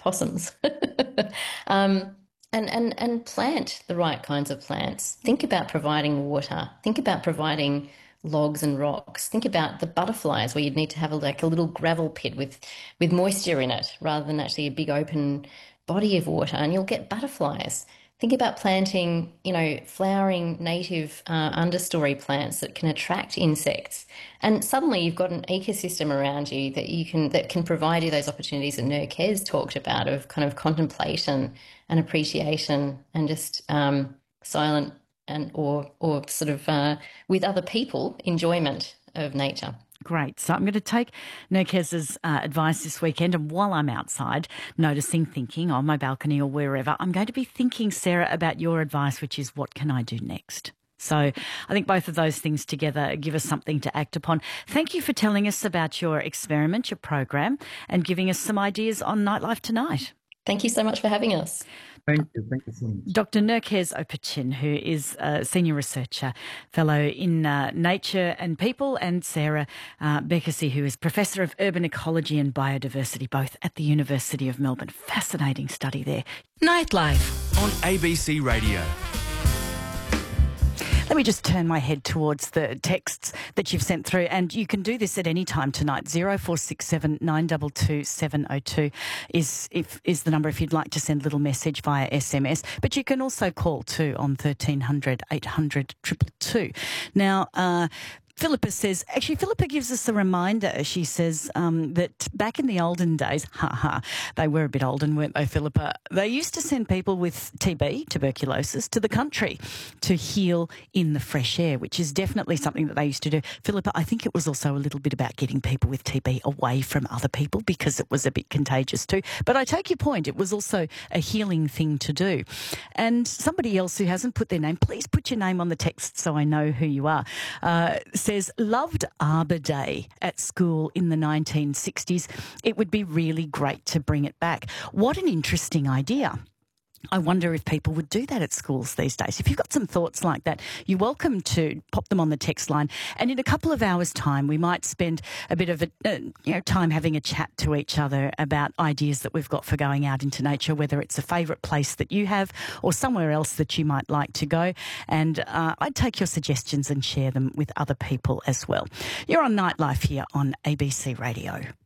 possums. um, and plant the right kinds of plants. Think about providing water. Think about providing logs and rocks. Think about the butterflies where you'd need to have a little gravel pit with moisture in it rather than actually a big open body of water, and you'll get butterflies. Think about planting, flowering native understory plants that can attract insects, and suddenly you've got an ecosystem around you that can provide you those opportunities that Nurkez talked about of kind of contemplation and appreciation and just silent and or sort of with other people enjoyment of nature. Great. So I'm going to take Nurkez's advice this weekend, and while I'm outside noticing, thinking on my balcony or wherever, I'm going to be thinking, Sarah, about your advice, which is what can I do next? So I think both of those things together give us something to act upon. Thank you for telling us about your experiment, your program, and giving us some ideas on Nightlife Tonight. Thank you so much for having us. Thank you. Thank you so much. Dr. Nurkez Opichin, who is a senior researcher, fellow in nature and people, and Sarah Bekesie, who is professor of urban ecology and biodiversity, both at the University of Melbourne. Fascinating study there. Nightlife on ABC Radio. Let me just turn my head towards the texts that you've sent through, and you can do this at any time tonight. 0467 922 702 is the number if you'd like to send a little message via SMS. But you can also call too on 1300 800 222. Now, Philippa says, actually, Philippa gives us a reminder. She says that back in the olden days, they were a bit olden, weren't they, Philippa? They used to send people with TB, tuberculosis, to the country to heal in the fresh air, which is definitely something that they used to do. Philippa, I think it was also a little bit about getting people with TB away from other people because it was a bit contagious too. But I take your point. It was also a healing thing to do. And somebody else who hasn't put their name, please put your name on the text so I know who you are, says, loved Arbor Day at school in the 1960s. It would be really great to bring it back. What an interesting idea. I wonder if people would do that at schools these days. If you've got some thoughts like that, you're welcome to pop them on the text line. And in a couple of hours' time, we might spend a bit of time having a chat to each other about ideas that we've got for going out into nature, whether it's a favourite place that you have or somewhere else that you might like to go. And I'd take your suggestions and share them with other people as well. You're on Nightlife here on ABC Radio.